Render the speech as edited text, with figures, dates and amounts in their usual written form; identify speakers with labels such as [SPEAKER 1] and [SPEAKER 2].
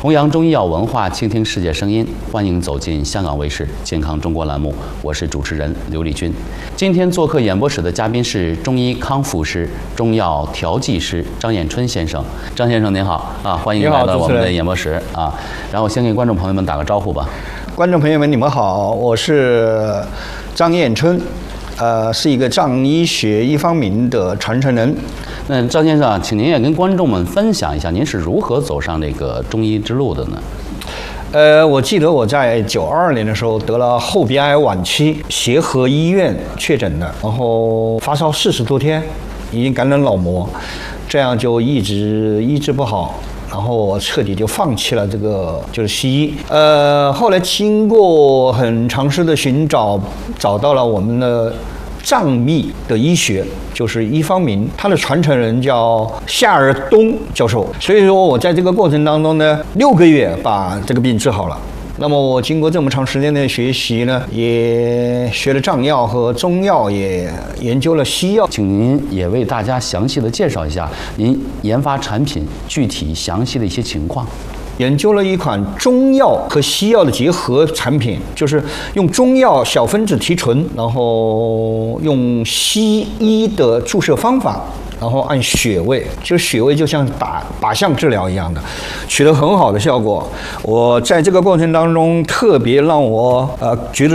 [SPEAKER 1] 弘扬中医药文化，倾听世界声音，欢迎走进香港卫视《健康中国》栏目，我是主持人刘丽君。今天做客演播室的嘉宾是中医康复师、中药调剂师张彦春先生。张先生您好啊，欢迎来到我们的演播室啊。然后先给观众朋友们打个招呼吧。
[SPEAKER 2] 观众朋友们，你们好，我是张彦春，是一个藏医学一方面的传承人。
[SPEAKER 1] 那张先生，请您也跟观众们分享一下，您是如何走上这个中医之路的呢？
[SPEAKER 2] 我记得我在92年的时候得了后鼻癌晚期，协和医院确诊的，然后发烧40多天，已经感染脑膜，这样就一直医治不好。然后我彻底就放弃了这个就是西医。后来经过很长时间的寻找，找到了我们的藏密的医学，就是医方明，他的传承人叫夏尔东教授。所以说我在这个过程当中呢，6个月把这个病治好了。那么我经过这么长时间的学习呢，也学了藏药和中药，也研究了西药。
[SPEAKER 1] 请您也为大家详细的介绍一下您研发产品具体详细的一些情况。
[SPEAKER 2] 研究了一款中药和西药的结合产品，就是用中药小分子提纯，然后用西医的注射方法，然后按穴位，就是穴位就像靶向治疗一样的，取得很好的效果。我在这个过程当中特别让我觉得